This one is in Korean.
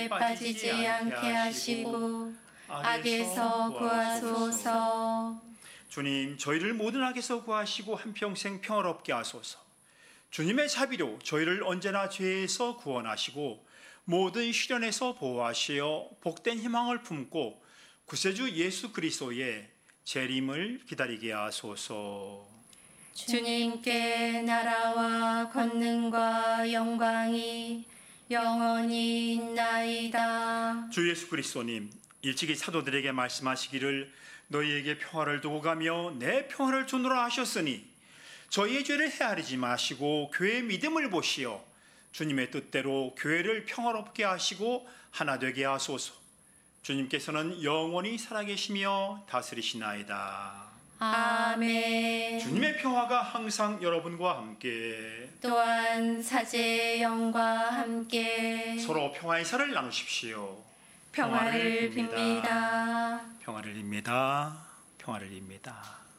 빠지지 않게 하시고 악에서 구하소서. 주님, 저희를 모든 악에서 구하시고 한평생 평화롭게 하소서. 주님의 자비로 저희를 언제나 죄에서 구원하시고 모든 시련에서 보호하시어 복된 희망을 품고 구세주 예수 그리스도의 재림을 기다리게 하소서. 주님께 나라와 권능과 영광이 영원히 있나이다. 주 예수 그리스도님, 일찍이 사도들에게 말씀하시기를 너희에게 평화를 두고 가며 내 평화를 주노라 하셨으니 저희의 죄를 헤아리지 마시고 교회의 믿음을 보시어 주님의 뜻대로 교회를 평화롭게 하시고 하나 되게 하소서. 주님께서는 영원히 살아계시며 다스리시나이다. 아멘. 주님의 평화가 항상 여러분과 함께 또한 사제의 영과 함께 서로 평화의 살을 나누십시오. 평화를 빕니다. 평화를 빕니다. 평화를 빕니다.